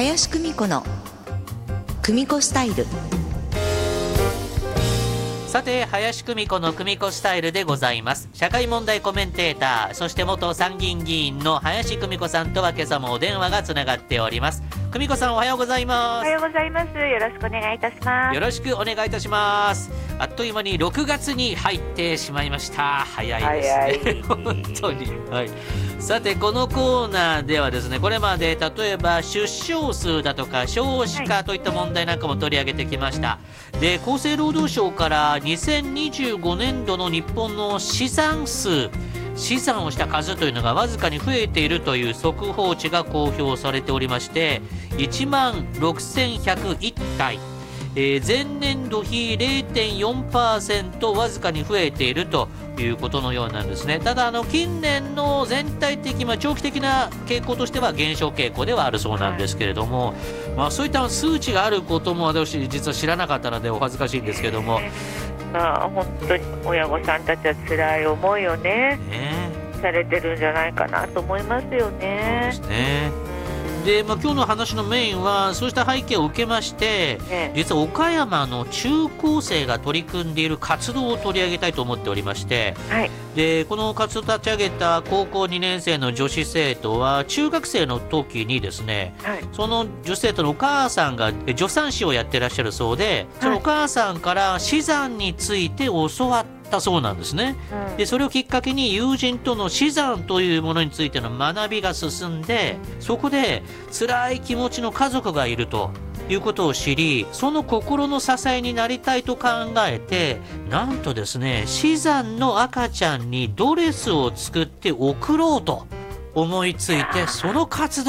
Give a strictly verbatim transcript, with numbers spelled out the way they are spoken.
林久美子の久美子スタイル。 さて、林久美子の久美子スタイルでございます。社会問題コメンテーター、そして元参議院議員の林久美子さんとは今朝もお電話がつながっております。久美子さん、おはようございます。 おはようございます。よろしくお願いいたします。 よろしくお願いいたします。あっという間にろくがつに入ってしまいました。早いですね。本当に、はい。さて、このコーナーではですね、これまで例えば出生数だとか少子化といった問題なんかも取り上げてきました。で、厚生労働省からにせんにじゅうごねんどの日本の死産数、死産をした数というのがわずかに増えているという速報値が公表されておりまして、いちまんろくせんひゃくいったい、えー、前年度比 れいてんよんパーセント わずかに増えているということのようなんですね。ただ、あの近年の全体的、まあ、長期的な傾向としては減少傾向ではあるそうなんですけれども、まあ、そういった数値があることも私実は知らなかったのでお恥ずかしいんですけども、 まあ、本当に親御さんたちは辛い思いをね、 ねされてるんじゃないかなと思いますよね。 そうですね。で、まあ、今日の話のメインはそうした背景を受けまして、 ね、 実は岡山の中高生が取り組んでいる活動を取り上げたいと思っておりまして、 はい、 でこの活動を立ち上げた高校にねん生の女子生徒は中学生の時にですね、 はい、 その女子生徒のお母さんが助産師をやってらっしゃるそうで、そのお母さんから死産について教わったそうなんですね。 うん、 でそれをきっかけに友人との死産というものについての学びが進んで、そこで辛い気持ちの家族がいるということを知り、その心の支えになりたいと考えて、なんとですね、死産の赤ちゃんにドレスを作って送ろうと思いついて、その活動